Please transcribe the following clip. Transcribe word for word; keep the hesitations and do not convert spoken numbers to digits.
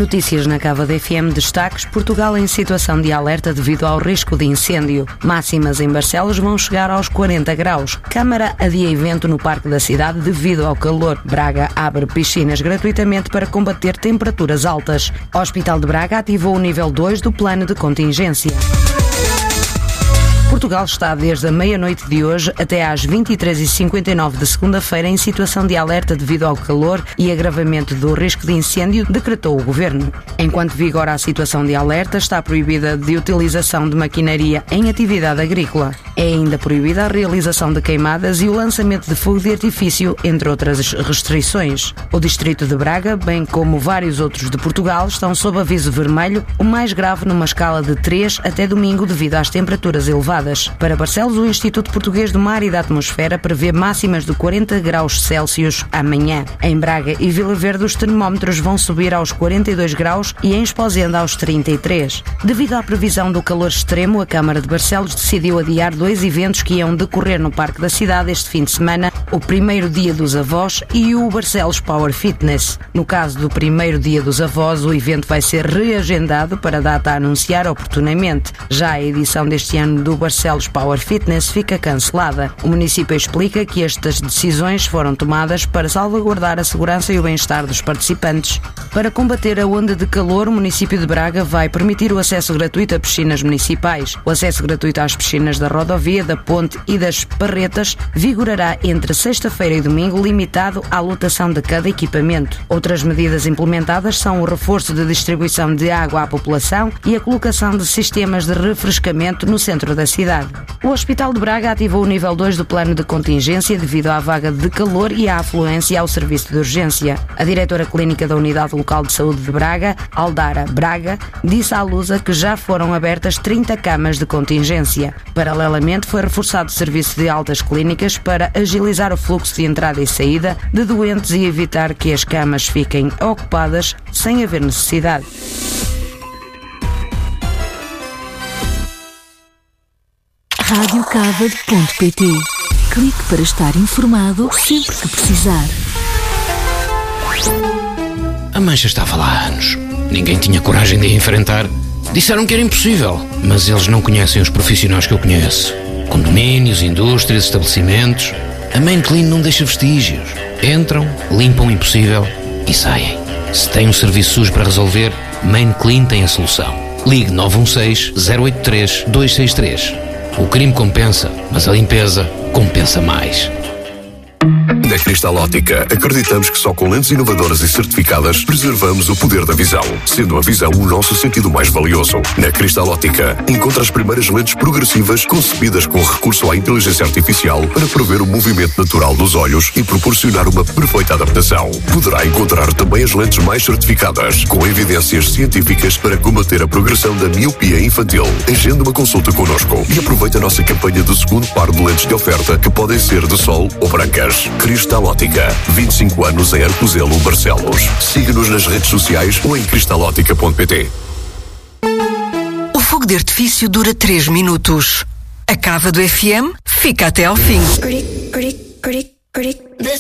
Notícias na Cava F M, destaques: Portugal em situação de alerta devido ao risco de incêndio. Máximas em Barcelos vão chegar aos quarenta graus. Câmara adia evento no Parque da Cidade devido ao calor. Braga abre piscinas gratuitamente para combater temperaturas altas. O Hospital de Braga ativou o nível dois do plano de contingência. Portugal está desde a meia-noite de hoje até às vinte e três e cinquenta e nove de segunda-feira em situação de alerta devido ao calor e agravamento do risco de incêndio, decretou o Governo. Enquanto vigora a situação de alerta, está proibida de utilização de maquinaria em atividade agrícola. É ainda proibida a realização de queimadas e o lançamento de fogo de artifício, entre outras restrições. O Distrito de Braga, bem como vários outros de Portugal, estão sob aviso vermelho, o mais grave numa escala de três até domingo devido às temperaturas elevadas. Para Barcelos, o Instituto Português do Mar e da Atmosfera prevê máximas de quarenta graus Celsius amanhã. Em Braga e Vila Verde, os termómetros vão subir aos quarenta e dois graus e em Esposenda aos trinta e três. Devido à previsão do calor extremo, a Câmara de Barcelos decidiu adiar dois eventos que iam decorrer no Parque da Cidade este fim de semana, o primeiro Dia dos Avós e o Barcelos Power Fitness. No caso do primeiro Dia dos Avós, o evento vai ser reagendado para a data a anunciar oportunamente. Já a edição deste ano do Barcelos Power Fitness fica cancelada. O município explica que estas decisões foram tomadas para salvaguardar a segurança e o bem-estar dos participantes. Para combater a onda de calor, o município de Braga vai permitir o acesso gratuito a piscinas municipais. O acesso gratuito às piscinas da rodovia, da Ponte e das Parretas vigorará entre sexta-feira e domingo, limitado à lotação de cada equipamento. Outras medidas implementadas são o reforço de distribuição de água à população e a colocação de sistemas de refrescamento no centro da cidade. O Hospital de Braga ativou o nível dois do plano de contingência devido à vaga de calor e à afluência ao serviço de urgência. A diretora clínica da Unidade Local de Saúde de Braga, Aldara Braga, disse à Lusa que já foram abertas trinta camas de contingência. Paralelamente, foi reforçado o serviço de altas clínicas para agilizar o fluxo de entrada e saída de doentes e evitar que as camas fiquem ocupadas sem haver necessidade. rádio cava ponto pt. Clique para estar informado sempre que precisar. A mancha estava lá há anos. Ninguém tinha coragem de a enfrentar. Disseram que era impossível, mas eles não conhecem os profissionais que eu conheço. Condomínios, indústrias, estabelecimentos. A Main Clean não deixa vestígios. Entram, limpam o impossível e saem. Se tem um serviço sujo para resolver, Main Clean tem a solução. Ligue nove um seis, zero oito três, dois seis três. O crime compensa, mas a limpeza compensa mais. Na Cristal Óptica, acreditamos que só com lentes inovadoras e certificadas preservamos o poder da visão, sendo a visão o nosso sentido mais valioso. Na Cristal Óptica, encontra as primeiras lentes progressivas concebidas com recurso à inteligência artificial para prever o movimento natural dos olhos e proporcionar uma perfeita adaptação. Poderá encontrar também as lentes mais certificadas, com evidências científicas para combater a progressão da miopia infantil. Agende uma consulta connosco e aproveite a nossa campanha do segundo par de lentes de oferta, que podem ser de sol ou brancas. Cristal Óptica, vinte e cinco anos em Arcozelo, Barcelos. Siga-nos nas redes sociais ou em cristal óptica ponto pt. O fogo de artifício dura três minutos. A Cava do F M fica até ao fim.